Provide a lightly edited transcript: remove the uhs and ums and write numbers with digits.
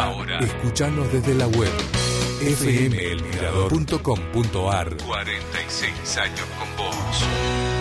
Escuchanos desde la web fmelmirador.com.ar. 46 años con vos.